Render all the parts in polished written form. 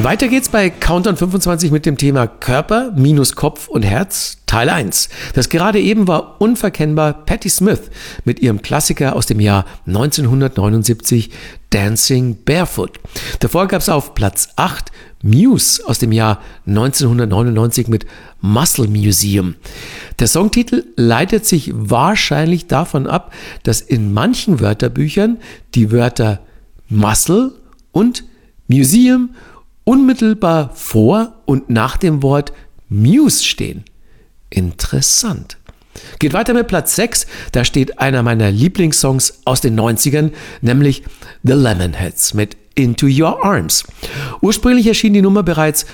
Weiter geht's bei Countdown 25 mit dem Thema Körper minus Kopf und Herz, Teil 1. Das gerade eben war unverkennbar Patti Smith mit ihrem Klassiker aus dem Jahr 1979 Dancing Barefoot. Davor gab's auf Platz 8 Muse aus dem Jahr 1999 mit Muscle Museum. Der Songtitel leitet sich wahrscheinlich davon ab, dass in manchen Wörterbüchern die Wörter Muscle und Museum unmittelbar vor und nach dem Wort Muse stehen. Interessant. Geht weiter mit Platz 6, da steht einer meiner Lieblingssongs aus den 90ern, nämlich The Lemonheads mit Into Your Arms. Ursprünglich erschien die Nummer bereits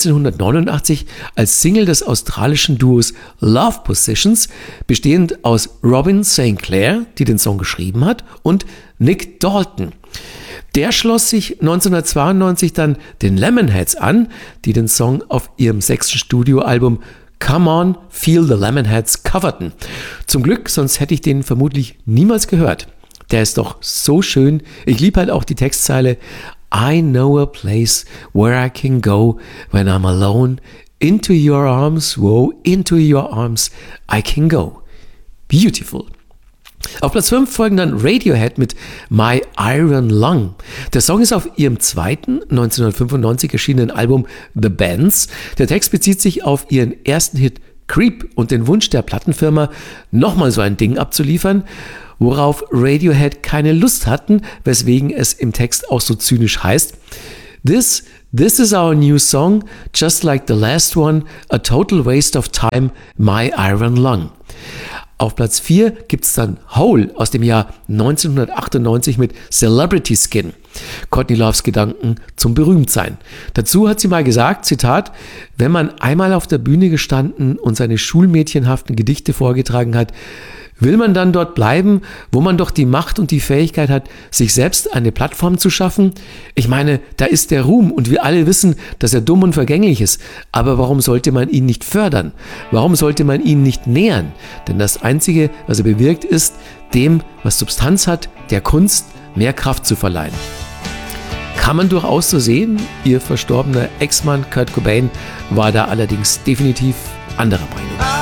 1989 als Single des australischen Duos Love Positions, bestehend aus Robin St. Clair, die den Song geschrieben hat, und Nick Dalton. Der schloss sich 1992 dann den Lemonheads an, die den Song auf ihrem 6. Studioalbum Come On, Feel the Lemonheads coverten. Zum Glück, sonst hätte ich den vermutlich niemals gehört. Der ist doch so schön. Ich liebe halt auch die Textzeile I know a place where I can go when I'm alone. Into your arms, whoa, into your arms I can go. Beautiful. Auf Platz 5 folgen dann Radiohead mit My Iron Lung. Der Song ist auf ihrem zweiten, 1995 erschienenen Album The Bands. Der Text bezieht sich auf ihren ersten Hit Creep und den Wunsch der Plattenfirma, nochmal so ein Ding abzuliefern, worauf Radiohead keine Lust hatten, weswegen es im Text auch so zynisch heißt: This is our new song, just like the last one, a total waste of time, My Iron Lung. Auf Platz 4 gibt's dann Hole aus dem Jahr 1998 mit Celebrity Skin. Courtney Loves Gedanken zum Berühmtsein. Dazu hat sie mal gesagt, Zitat, wenn man einmal auf der Bühne gestanden und seine schulmädchenhaften Gedichte vorgetragen hat, will man dann dort bleiben, wo man doch die Macht und die Fähigkeit hat, sich selbst eine Plattform zu schaffen? Ich meine, da ist der Ruhm und wir alle wissen, dass er dumm und vergänglich ist. Aber warum sollte man ihn nicht fördern? Warum sollte man ihn nicht nähern? Denn das Einzige, was er bewirkt, ist, dem, was Substanz hat, der Kunst, mehr Kraft zu verleihen. Kann man durchaus so sehen. Ihr verstorbener Ex-Mann Kurt Cobain war da allerdings definitiv anderer Meinung.